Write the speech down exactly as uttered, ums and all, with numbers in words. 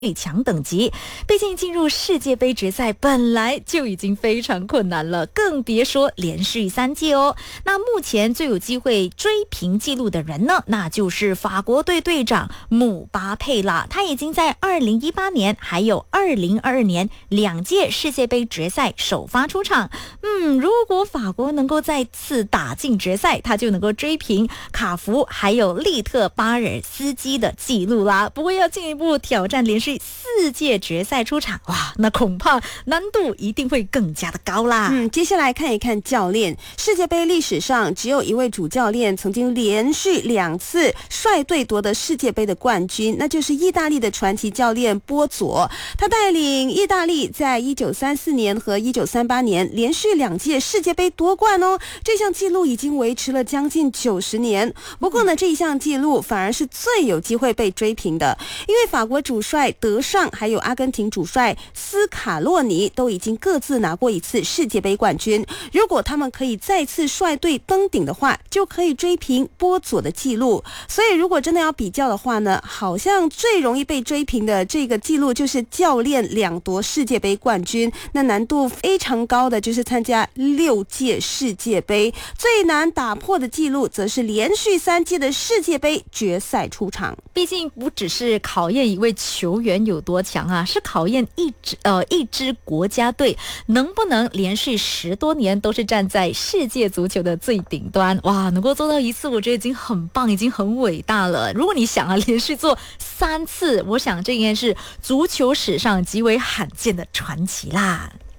最强等级，毕竟进入世界杯决赛本来就已经非常困难了，更别说连续三届哦。那目前最有机会追平纪录的人呢，那就是法国队队长姆巴佩啦。他已经在二零一八年还有二零二二年两届世界杯决赛首发出场。嗯，如果法国能够再次打进决赛，他就能够追平卡福还有利特巴尔斯基的纪录啦。不过要进一步挑战连续四届决赛出场，哇，那恐怕难度一定会更加的高啦。 嗯，接下来看一看教练。世界杯历史上只有一位主教练曾经连续两次率队夺得世界杯的冠军，那就是意大利的传奇教练波佐。他带领意大利在一九三四年和一九三八年连续两届世界杯夺冠哦，这项纪录已经维持了将近九十年。不过呢，这一项纪录反而是最有机会被追平的，因为法国主帅德尚还有阿根廷主帅斯卡洛尼都已经各自拿过一次世界杯冠军，如果他们可以再次率队登顶的话，就可以追平波佐的纪录。所以如果真的要比较的话呢，好像最容易被追平的这个纪录就是教练两夺世界杯冠军，那难度非常高的就是参加六届世界杯，最难打破的纪录则是连续三届的世界杯决赛出场。 毕竟不只是考验一位球员有多强啊，是考验一支呃一支国家队能不能连续十多年都是站在世界足球的最顶端。哇，能够做到一次，我觉得已经很棒，已经很伟大了。如果你想啊，连续做三次，我想这应该是足球史上极为罕见的传奇啦。